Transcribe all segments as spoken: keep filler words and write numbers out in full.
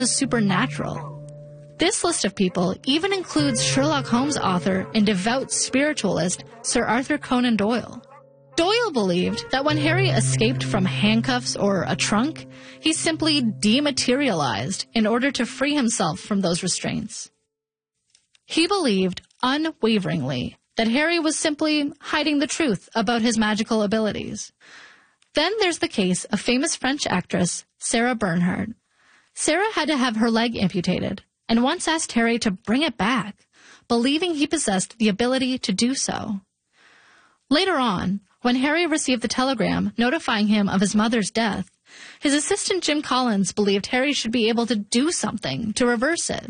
was supernatural. This list of people even includes Sherlock Holmes author and devout spiritualist Sir Arthur Conan Doyle. Doyle believed that when Harry escaped from handcuffs or a trunk, he simply dematerialized in order to free himself from those restraints. He believed unwaveringly that Harry was simply hiding the truth about his magical abilities. Then there's the case of famous French actress Sarah Bernhardt. Sarah had to have her leg amputated and once asked Harry to bring it back, believing he possessed the ability to do so. Later on, when Harry received the telegram notifying him of his mother's death, his assistant Jim Collins believed Harry should be able to do something to reverse it.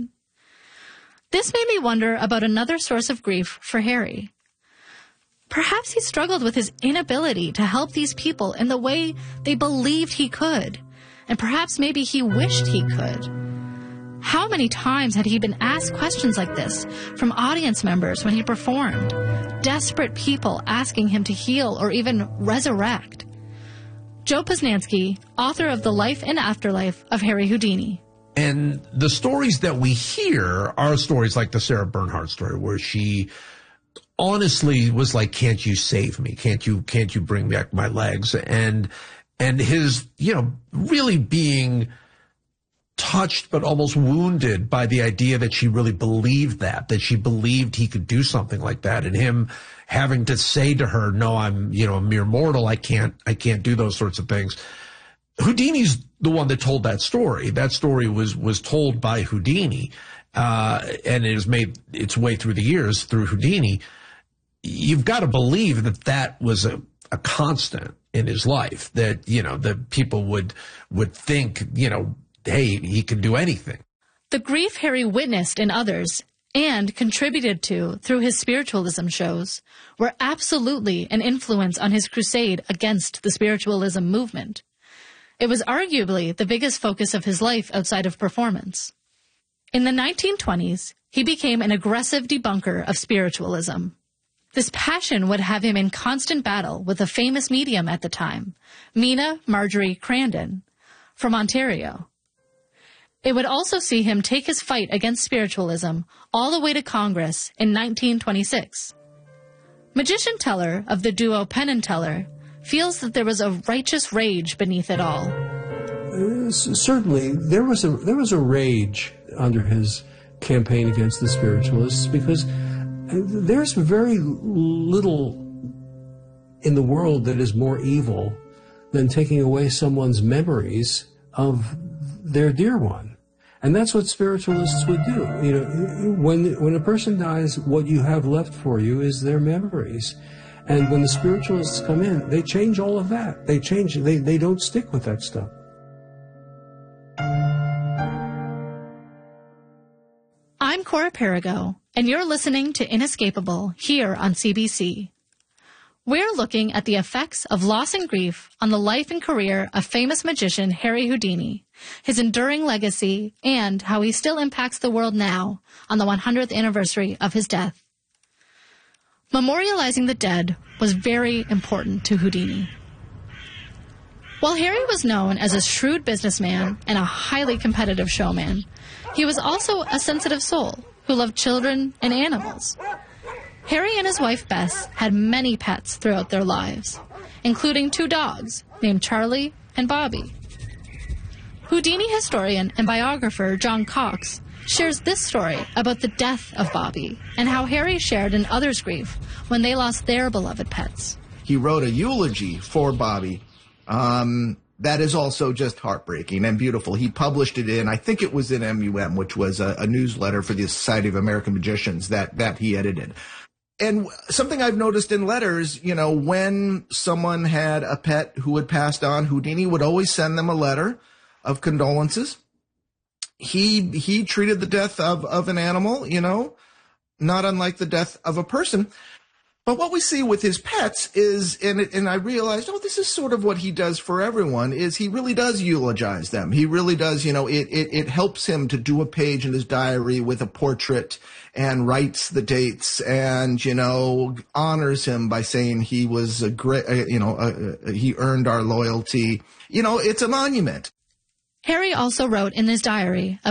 This made me wonder about another source of grief for Harry. Perhaps he struggled with his inability to help these people in the way they believed he could, and perhaps maybe he wished he could. How many times had he been asked questions like this from audience members when he performed? Desperate people asking him to heal or even resurrect. Joe Posnanski, author of The Life and Afterlife of Harry Houdini. And the stories that we hear are stories like the Sarah Bernhardt story, where she honestly was like, can't you save me? Can't you, can't you bring back my legs? And, and his, you know, really being touched but almost wounded by the idea that she really believed that, that she believed he could do something like that, and him having to say to her, no, I'm, you know, a mere mortal. I can't, I can't do those sorts of things. Houdini's the one that told that story. That story was, was told by Houdini, uh, and it has made its way through the years through Houdini. You've got to believe that that was a, a constant in his life, that, you know, that people would, would think, you know, hey, he can do anything. The grief Harry witnessed in others and contributed to through his spiritualism shows were absolutely an influence on his crusade against the spiritualism movement. It was arguably the biggest focus of his life outside of performance. In the nineteen twenties, he became an aggressive debunker of spiritualism. This passion would have him in constant battle with a famous medium at the time, Mina Marjorie Crandon, from Ontario. It would also see him take his fight against spiritualism all the way to Congress in nineteen twenty-six. Magician Teller of the duo Penn and Teller feels that there was a righteous rage beneath it all. Uh, certainly, there was a there was a rage under his campaign against the spiritualists, because there's very little in the world that is more evil than taking away someone's memories of their dear one. And that's what spiritualists would do. You know, when when a person dies, what you have left for you is their memories. And when the spiritualists come in, they change all of that. They change, they, they don't stick with that stuff. I'm Cora Perigo, and you're listening to Inescapable here on C B C. We're looking at the effects of loss and grief on the life and career of famous magician Harry Houdini, his enduring legacy, and how he still impacts the world now on the one hundredth anniversary of his death. Memorializing the dead was very important to Houdini. While Harry was known as a shrewd businessman and a highly competitive showman, he was also a sensitive soul who loved children and animals. Harry and his wife Bess had many pets throughout their lives, including two dogs named Charlie and Bobby. Houdini historian and biographer John Cox shares this story about the death of Bobby and how Harry shared in others' grief when they lost their beloved pets. He wrote a eulogy for Bobby um, that is also just heartbreaking and beautiful. He published it in, I think it was in M U M, which was a, a newsletter for the Society of American Magicians that, that he edited. And something I've noticed in letters, you know, when someone had a pet who had passed on, Houdini would always send them a letter of condolences. He he treated the death of, of an animal, you know, not unlike the death of a person. But what we see with his pets is, and, and I realized, oh, this is sort of what he does for everyone, is he really does eulogize them. He really does, you know, it, it, it helps him to do a page in his diary with a portrait and writes the dates and, you know, honors him by saying he was a great, you know, uh, he earned our loyalty. You know, it's a monument. Harry also wrote in his diary